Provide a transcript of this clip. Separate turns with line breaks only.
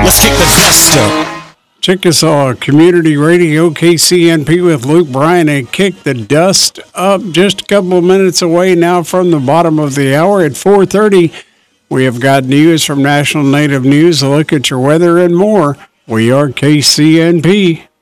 Let's kick the dust up.
Chickasaw Community Radio, KCNP with Luke Bryan, and Kick the Dust Up. Just a couple of minutes away now from the bottom of the hour at 4:30. We have got news from National Native News, a look at your weather, and more. We are KCNP.